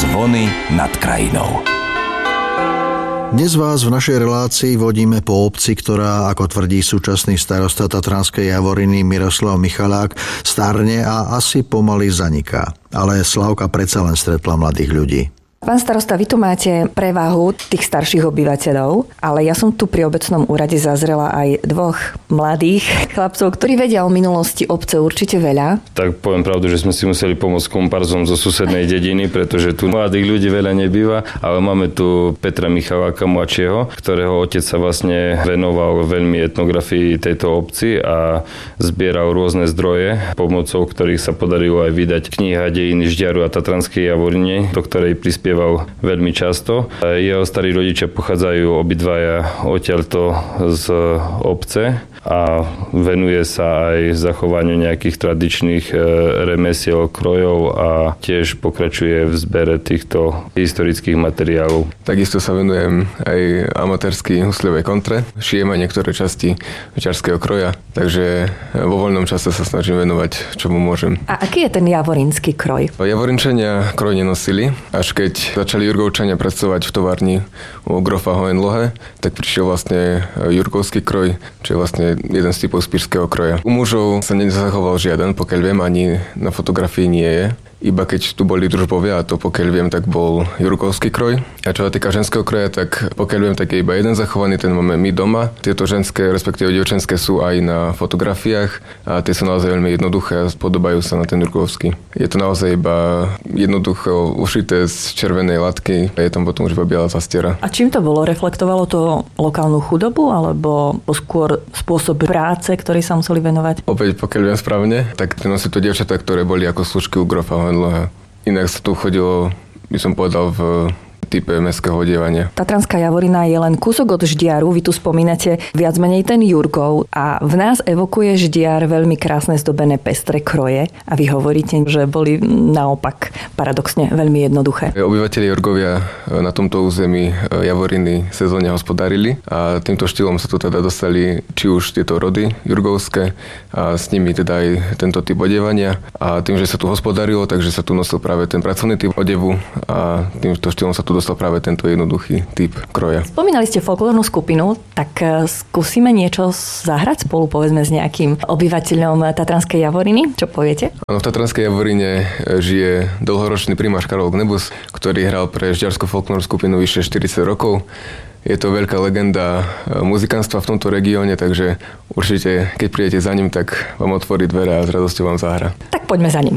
Zvony nad krajinou. Dnes vás v našej relácii vodíme po obci, ktorá, ako tvrdí súčasný starosta Tatranskej Javoriny Miroslav Michalák, starne a asi pomaly zaniká. Ale Slavka predsa len stretla mladých ľudí. Pán starosta, vy tu máte prevahu tých starších obyvateľov, ale ja som tu pri obecnom úrade zazrela aj dvoch mladých chlapcov, ktorí vedia o minulosti obce určite veľa. Tak poviem pravdu, že sme si museli pomôcť komparzom zo susednej dediny, pretože tu mladých ľudí veľa nebýva, ale máme tu Petra Michaláka mladšieho, ktorého otec sa vlastne venoval veľmi etnografii tejto obci a zbieral rôzne zdroje, pomocou ktorých sa podarilo aj vydať kniha Dejiny Žďaru a Tatranskej Javorine, do ktorej prispieval veľmi často. Jeho starí rodičia pochádzajú obidvaja odtiaľto z obce a venuje sa aj zachovaniu nejakých tradičných remesiel, krojov a tiež pokračuje v zbere týchto historických materiálov. Takisto sa venujem aj amatérsky husľovej kontre. Šijem aj niektoré časti večarského kroja, takže vo voľnom čase sa snažím venovať, čomu môžem. A aký je ten javorínsky kroj? Javorinčania kroj nenosili, až keď začali Jurgovčania pracovať v továrni u grofa Hohenlohe, tak prišiel vlastne jurgovský kroj, čo je vlastne jeden z typov spíšskeho kroja. U mužov sa nezachoval žiaden, pokiaľ viem, ani na fotografii nie je. Iba keď tu boli družbovia, a to pokiaľ viem, tak bol jurkovský kroj. A čo sa týka ženského kroja, tak pokiaľ viem, tak je iba jeden zachovaný, ten máme my doma. Tieto ženské, respektíve dievčenské sú aj na fotografiách a tie sú naozaj veľmi jednoduché a podobajú sa na ten jurkovský. Je to naozaj iba jednoducho ušité z červenej latky a je tam potom už iba biela zastiera. A čím to bolo? Reflektovalo to lokálnu chudobu alebo skôr spôsob práce, ktorý sa museli venovať? Opäť, pokiaľ viem správne, tak nosí to dievčatá, ktoré boli ako služky u grofa Hohenlohe. Inak sa tu chodilo, by som povedal, v type mestského odievania. Tatranská Javorina je len kúsok od Ždiaru. Vy tu spomínate viac menej ten Jurkov a v nás evokuje Ždiar veľmi krásne zdobené pestré kroje a vy hovoríte, že boli naopak paradoxne veľmi jednoduché. Obyvatelia Jurgovia na tomto území Javoriny sezónne hospodárili a týmto štýlom sa tu teda dostali či už tieto rody jurgovské a s nimi teda aj tento typ odievania a tým, že sa tu hospodárilo, takže sa tu nosil práve ten pracovný typ odevu a týmto štýlom sa tu dostal práve tento jednoduchý typ kroja. Spomínali ste folklórnu skupinu, tak skúsime niečo zahrať spolu, povedzme, s nejakým obyvateľom Tatranskej Javoriny. Čo poviete? Áno, v Tatranskej Javorine žije dlhoročný primáš Karol Gnebus, ktorý hral pre žďarskú folklórnu skupinu vyše 40 rokov. Je to veľká legenda muzikánstva v tomto regióne, takže určite, keď prídete za ním, tak vám otvorí dvere a s radosťou vám zahra. Tak poďme za ním.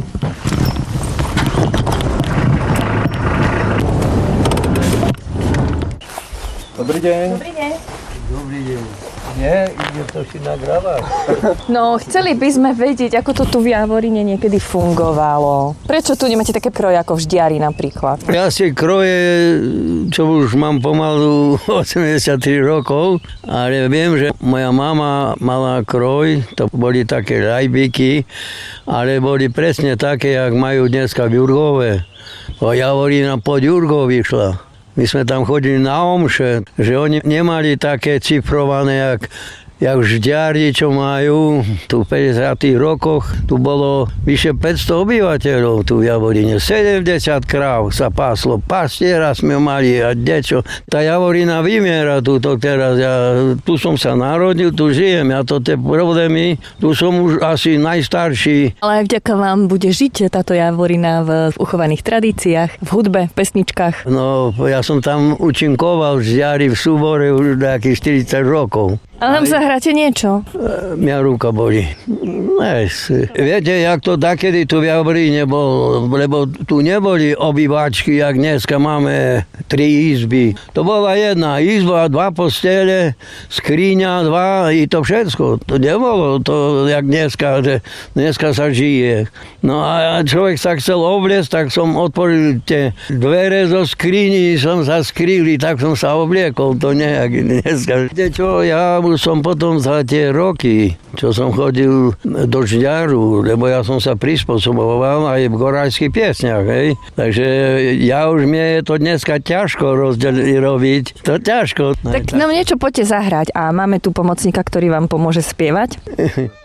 Dobrý deň. Dobrý deň. Dobrý deň. Nie, ide to si nagrávať. No, chceli by sme vedieť, ako to tu v Javorine niekedy fungovalo. Prečo tu nemáte také kroje ako v Ždiari napríklad? Ja si kroje, čo už mám pomalu 83 rokov, ale viem, že moja mama mala kroj, to boli také rajbiky, ale boli presne také, jak majú dneska v Jurgove. Javorina pod Jurgov vyšla. My sme tam chodili na omše, že oni nemali také cifrované, jak Žďari, čo majú. Tu v 50. rokoch tu bolo vyše 500 obyvateľov tu v Javorine. 70 kráv sa páslo. Pastiera sme mali a dečo. Tá Javorina vymiera tuto teraz. Ja tu som sa narodil, tu žijem. Ja to tie problémy, tu som už asi najstarší. Ale aj vďaka vám bude žiť táto Javorina v uchovaných tradíciách, v hudbe, v pesničkách. No, ja som tam účinkoval v Žďari v súbore už nejakých 40 rokov. Ale nám zahráte niečo? Mňa ruka bolí. Viete, jak to dakedy tu v Javorine bol, lebo tu neboli obývačky, jak dneska máme 3 izby. To bola jedna izba, 2 postele, skriňa, 2 i to všetko. To nebolo to, jak dneska, že dneska sa žije. No a človek sa chcel obliecť, tak som otvoril tie dvere zo skrini, som sa skrýli, tak som sa obliekol. To nejak dneska. Viete čo, ja som potom za tie roky, čo som chodil do Žďaru, lebo ja som sa prispôsoboval aj v gorajských piesňach, hej. Takže ja už mne je to dneska ťažko robiť. To ťažko. Tak nám niečo poďte zahrať a máme tu pomocníka, ktorý vám pomôže spievať.